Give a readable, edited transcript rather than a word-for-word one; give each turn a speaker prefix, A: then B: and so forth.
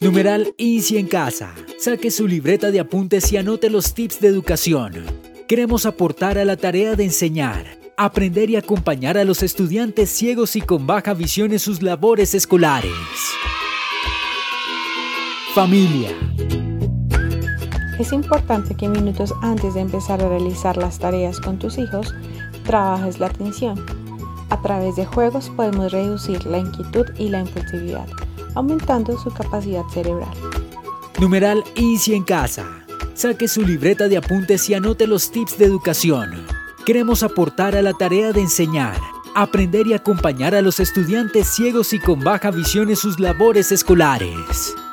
A: Numeral Easy en casa. Saque su libreta de apuntes y anote los tips de educación. Queremos aportar a la tarea de enseñar, aprender y acompañar a los estudiantes ciegos y con baja visión en sus labores escolares. Familia.
B: Es importante que minutos antes de empezar a realizar las tareas con tus hijos, trabajes la atención. A través de juegos podemos reducir la inquietud y la impulsividad, aumentando su capacidad cerebral.
A: Numeral Easy en casa. Saque su libreta de apuntes y anote los tips de educación. Queremos aportar a la tarea de enseñar, aprender y acompañar a los estudiantes ciegos y con baja visión en sus labores escolares.